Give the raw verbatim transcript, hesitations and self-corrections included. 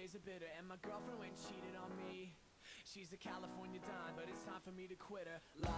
days are bitter, and my girlfriend went and cheated on me. She's a California dime, but it's time for me to quit her. Lie